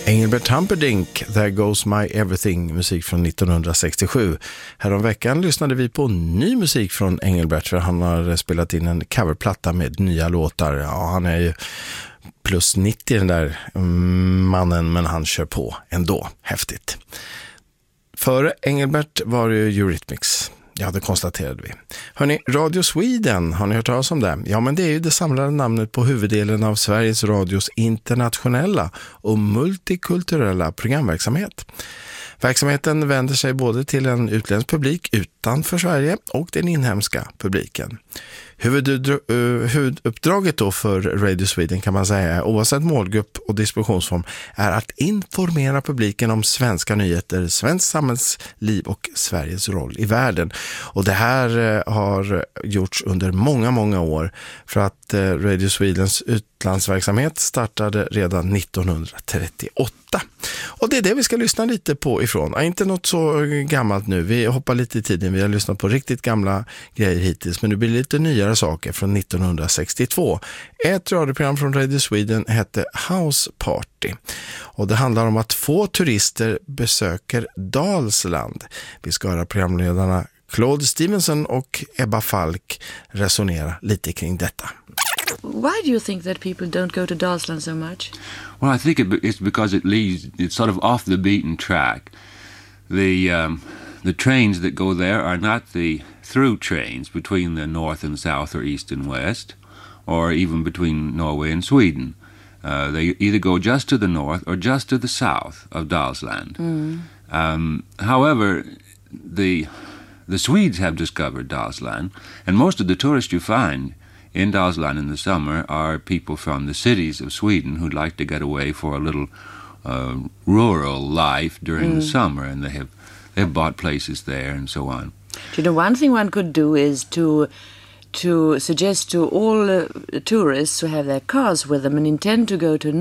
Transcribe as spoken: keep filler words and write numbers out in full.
Engelbert Humperdinck, There Goes My Everything, musik från nittonhundrasextiosju. Häromveckan lyssnade vi på ny musik från Engelbert, för han har spelat in en coverplatta med nya låtar. Ja, han är ju plus nittio den där mannen, men han kör på ändå. Häftigt. Före Engelbert var det Eurythmics. Ja, det konstaterade vi. Hörrni, Radio Sweden, har ni hört talas om det? Ja, men det är ju det samlade namnet på huvuddelen av Sveriges Radios internationella och multikulturella programverksamhet. Verksamheten vänder sig både till en utländsk publik utanför Sverige och den inhemska publiken. Huvuduppdraget då för Radio Sweden, kan man säga, oavsett målgrupp och distributionsform, är att informera publiken om svenska nyheter, svensk samhällsliv och Sveriges roll i världen. Och det här har gjorts under många, många år, för att Radio Swedens utlandsverksamhet startade redan nittonhundratrettioåtta. Och det är det vi ska lyssna lite på ifrån. Ja, inte något så gammalt nu. Vi hoppar lite i tiden. Vi har lyssnat på riktigt gamla grejer hittills, men nu blir det lite nyare saker från nittonhundrasextiotvå. Ett radioprogram från Radio Sweden hette House Party. Och det handlar om att få turister besöker Dalsland. Vi ska höra programledarna Claude Stevenson och Ebba Falk resonera lite kring detta. Why do you think that people don't go to Dalsland so much? Well, I think it, it's because it leaves, it's sort of off the beaten track. The um, the trains that go there are not the through trains between the north and south or east and west, or even between Norway and Sweden. Uh, they either go just to the north or just to the south of Dalsland. Mm. Um, however, the the Swedes have discovered Dalsland, and most of the tourists you find in Dalsland in the summer are people from the cities of Sweden who'd like to get away for a little uh, rural life during mm. the summer, and they have they've bought places there and so on. Do you know, one thing one could do is to to suggest to all uh, tourists who have their cars with them and intend to go to